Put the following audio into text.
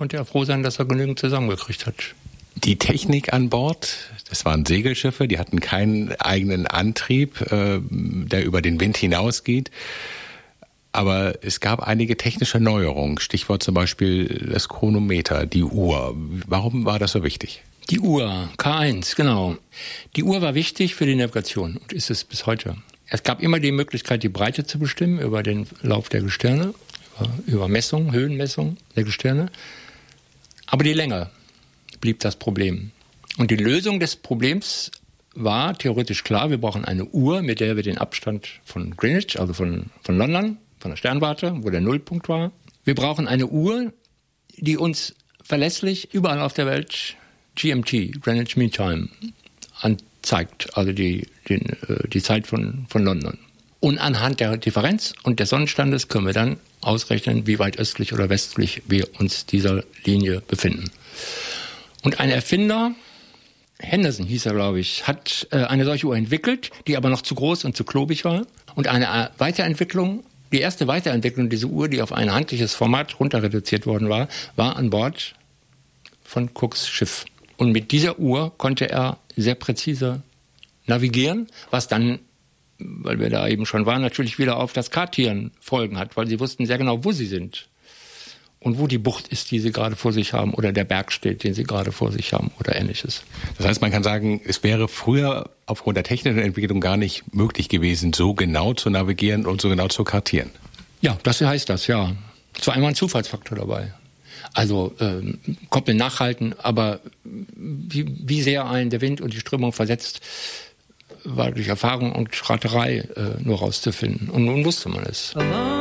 konnte er froh sein, dass er genügend zusammengekriegt hat. Die Technik an Bord, das waren Segelschiffe, die hatten keinen eigenen Antrieb, der über den Wind hinausgeht. Aber es gab einige technische Neuerungen, Stichwort zum Beispiel das Chronometer, die Uhr. Warum war das so wichtig? Die Uhr, K1, genau. Die Uhr war wichtig für die Navigation und ist es bis heute. Es gab immer die Möglichkeit, die Breite zu bestimmen über den Lauf der Gestirne, über Messungen, Höhenmessungen der Gestirne. Aber die Länge blieb das Problem. Und die Lösung des Problems war theoretisch klar, wir brauchen eine Uhr, mit der wir den Abstand von Greenwich, also von London, von der Sternwarte, wo der Nullpunkt war. Wir brauchen eine Uhr, die uns verlässlich überall auf der Welt GMT, Greenwich Mean Time, anzeigt, also die Zeit von London. Und anhand der Differenz und des Sonnenstandes können wir dann ausrechnen, wie weit östlich oder westlich wir uns dieser Linie befinden. Und ein Erfinder, Henderson hieß er, glaube ich, hat eine solche Uhr entwickelt, die aber noch zu groß und zu klobig war. Und eine Weiterentwicklung, die erste Weiterentwicklung dieser Uhr, die auf ein handliches Format runter reduziert worden war, war an Bord von Cooks Schiff. Und mit dieser Uhr konnte er sehr präzise navigieren, was dann, weil wir da eben schon waren, natürlich wieder auf das Kartieren Folgen hat, weil sie wussten sehr genau, wo sie sind und wo die Bucht ist, die sie gerade vor sich haben oder der Berg steht, den sie gerade vor sich haben oder Ähnliches. Das heißt, man kann sagen, es wäre früher aufgrund der technischen Entwicklung gar nicht möglich gewesen, so genau zu navigieren und so genau zu kartieren. Ja, das heißt das, ja. Es war einmal ein Zufallsfaktor dabei. Also Koppeln nachhalten, aber wie sehr einen der Wind und die Strömung versetzt, war durch Erfahrung und Raterei nur rauszufinden. Und nun wusste man es.